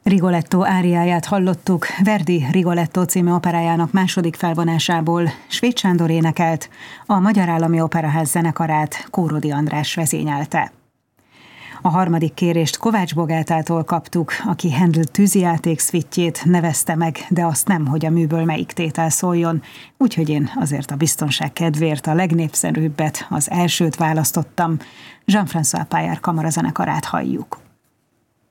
Rigoletto áriáját hallottuk, Verdi Rigoletto című operájának második felvonásából. Svéd Sándor énekelt, a Magyar Állami Operaház zenekarát Kórodi András vezényelte. A harmadik kérést Kovács Bogátától kaptuk, aki Handel tűzijáték szvittjét nevezte meg, de azt nem, hogy a műből melyik tétel szóljon, úgyhogy én azért a biztonság kedvéért a legnépszerűbbet, az elsőt választottam. Jean-François Paillard kamarazenekarát halljuk.